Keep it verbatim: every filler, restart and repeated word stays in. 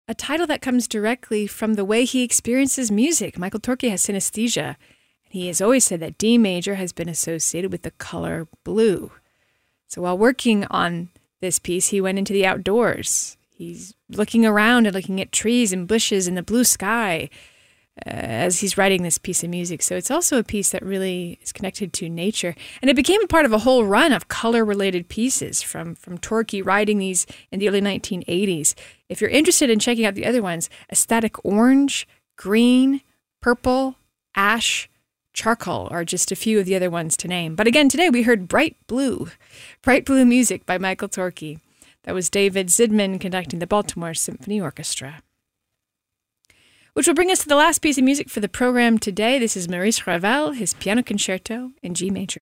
a title that comes directly from the way he experiences music. Michael Torke has synesthesia. He has always said that D major has been associated with the color blue. So while working on this piece, he went into the outdoors. He's looking around and looking at trees and bushes and the blue sky uh, as he's writing this piece of music. So it's also a piece that really is connected to nature. And it became a part of a whole run of color-related pieces from, from Torke writing these in the early nineteen eighties. If you're interested in checking out the other ones, Ecstatic Orange, Green, Purple, Ash, Charcoal are just a few of the other ones to name. But again, today we heard Bright Blue, Bright Blue music by Michael Torke. That was David Zidman conducting the Baltimore Symphony Orchestra. Which will bring us to the last piece of music for the program today. This is Maurice Ravel, his piano concerto in G major.